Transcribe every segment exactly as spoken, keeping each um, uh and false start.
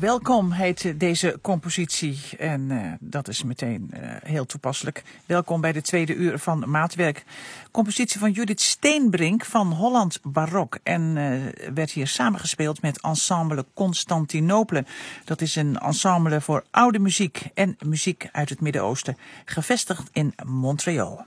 Welkom heet deze compositie en uh, dat is meteen uh, heel toepasselijk. Welkom bij de tweede uur van Maatwerk. Compositie van Judith Steenbrink van Holland Barok en uh, werd hier samengespeeld met Ensemble Constantinopole. Dat is een ensemble voor oude muziek en muziek uit het Midden-Oosten, gevestigd in Montreal.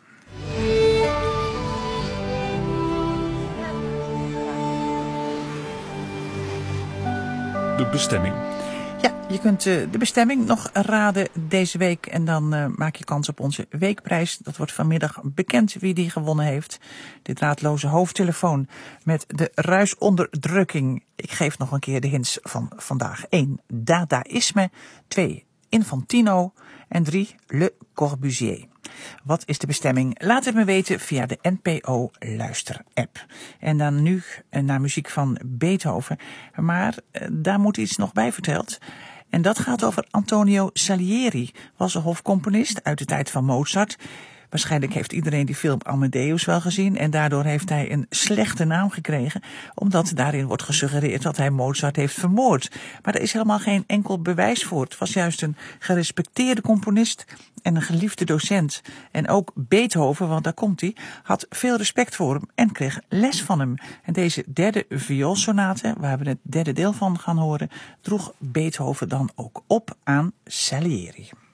De bestemming. Ja, je kunt uh, de bestemming nog raden deze week en dan uh, maak je kans op onze weekprijs. Dat wordt vanmiddag bekend wie die gewonnen heeft. De draadloze hoofdtelefoon met de ruisonderdrukking. Ik geef nog een keer de hints van vandaag. één. Dadaïsme. twee. Infantino. En drie. Le Corbusier. Wat is de bestemming? Laat het me weten via de N P O luisterapp. En dan nu naar muziek van Beethoven. Maar daar moet iets nog bij verteld. En dat gaat over Antonio Salieri. Was een hofcomponist uit de tijd van Mozart. Waarschijnlijk heeft iedereen die film Amadeus wel gezien en daardoor heeft hij een slechte naam gekregen, omdat daarin wordt gesuggereerd dat hij Mozart heeft vermoord. Maar er is helemaal geen enkel bewijs voor. Het was juist een gerespecteerde componist en een geliefde docent. En ook Beethoven, want daar komt hij, had veel respect voor hem en kreeg les van hem. En deze derde vioolsonate, waar we het derde deel van gaan horen, droeg Beethoven dan ook op aan Salieri.